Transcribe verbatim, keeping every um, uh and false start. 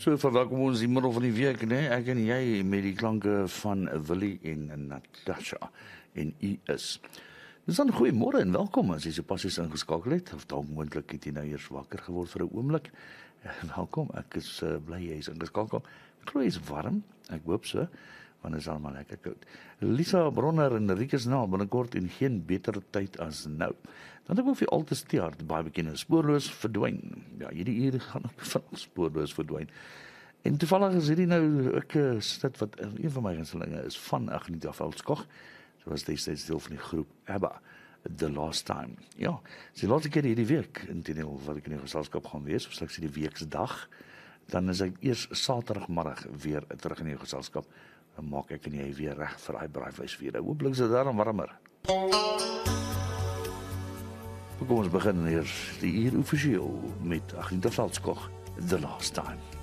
So verwelkom ons die middel van die week, né? Ek en jy met die klanke van Willie en Natasha. En u is. Dis dan goeiemôre en welkom as jy sopas is ingeskakel het, of dalk moontlik het jy nou eers wakker geword vir 'n oomblik. Welkom, ek is uh, bly jy is ingeskakel. Ek glo is warm, ek hoop so, want dit is almal lekker koud. Lisa Bronner en Rikus Naal binnekort en geen beter tyd as nou. Dan het ek ook vir Altes Theater baie bekende spoorloos verdwyn. Ja, hierdie uur gaan ook van spoorloos verdwyn. En toevallig is hierdie nou ook 'n stuk wat een van my gunstelinge is van Agneta Veldskog. Sy was destyds deel van die groep ABBA, The Last Time. Ja, sy laaste keer hierdie week, intendeel wat ek in die geselskap gaan wees, of slegs die weeksdag, dan is ek eers saterdagmiddag weer terug in die geselskap. Dan maak ek en jy weer reg vir daai braaivleisvier. Hooplik is dit daarom warmer. Kom ons begin eers die uur offisieel met Agneta Veldskog, The Last Time.